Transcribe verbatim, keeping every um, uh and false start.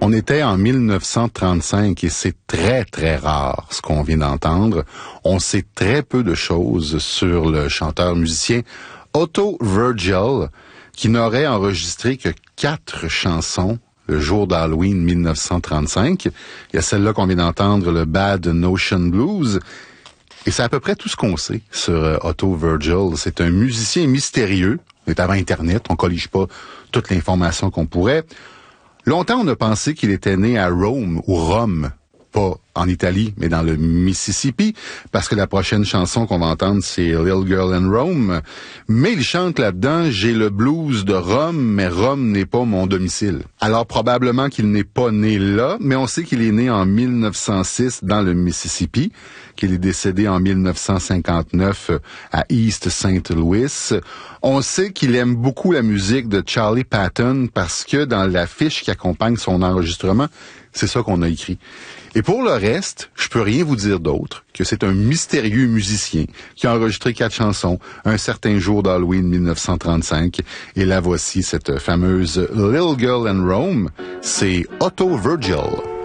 On était en mille neuf cent trente-cinq et c'est très, très rare ce qu'on vient d'entendre. On sait très peu de choses sur le chanteur-musicien Otto Virgil, qui n'aurait enregistré que quatre chansons le jour d'Halloween mille neuf cent trente-cinq. Il y a celle-là qu'on vient d'entendre, le Bad Notion Blues. Et c'est à peu près tout ce qu'on sait sur Otto Virgil. C'est un musicien mystérieux. On est avant Internet, on collige pas toute l'information qu'on pourrait. Longtemps, on a pensé qu'il était né à Rome ou Rome, pas en Italie, mais dans le Mississippi, parce que la prochaine chanson qu'on va entendre, c'est Little Girl in Rome. Mais il chante là-dedans, j'ai le blues de Rome, mais Rome n'est pas mon domicile. Alors probablement qu'il n'est pas né là, mais on sait qu'il est né en mille neuf cent six dans le Mississippi, qu'il est décédé en mille neuf cent cinquante-neuf à East Saint Louis. On sait qu'il aime beaucoup la musique de Charlie Patton parce que dans la fiche qui accompagne son enregistrement, c'est ça qu'on a écrit. Et pour le reste, je peux rien vous dire d'autre que c'est un mystérieux musicien qui a enregistré quatre chansons un certain jour d'Halloween mille neuf cent trente-cinq. Et là, voici cette fameuse Little Girl in Rome. C'est Otto Virgil.